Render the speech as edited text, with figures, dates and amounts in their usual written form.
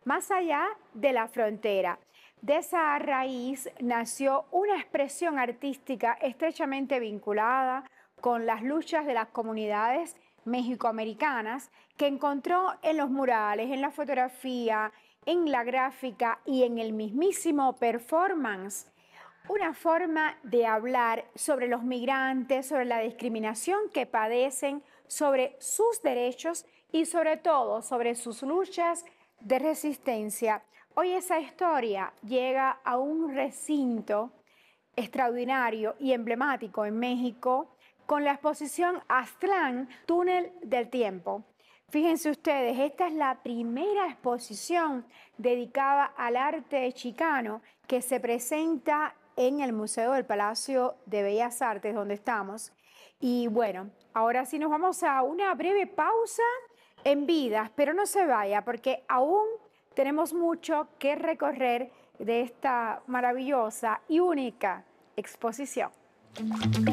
más allá de la frontera. De esa raíz nació una expresión artística estrechamente vinculada con las luchas de las comunidades mexicoamericanas que encontró en los murales, en la fotografía, en la gráfica y en el mismísimo performance. Una forma de hablar sobre los migrantes, sobre la discriminación que padecen, sobre sus derechos y sobre todo sobre sus luchas de resistencia. Hoy esa historia llega a un recinto extraordinario y emblemático en México con la exposición Aztlán, Túnel del Tiempo. Fíjense ustedes, esta es la primera exposición dedicada al arte chicano que se presenta en el Museo del Palacio de Bellas Artes, donde estamos. Y bueno, ahora sí nos vamos a una breve pausa en Vidas, pero no se vaya porque aún tenemos mucho que recorrer de esta maravillosa y única exposición.